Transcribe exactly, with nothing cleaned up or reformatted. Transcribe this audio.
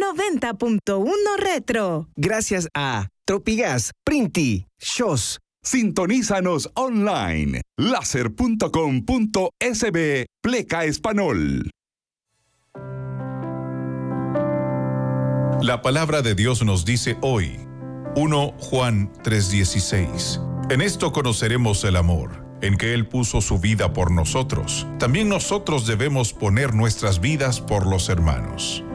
noventa punto uno Retro. Gracias a Tropigas, Printi, Shos. Sintonízanos online. Láser punto com punto es be, pleca español. La palabra de Dios nos dice hoy, primera Juan tres dieciséis. En esto conoceremos el amor, en que Él puso su vida por nosotros. También nosotros debemos poner nuestras vidas por los hermanos.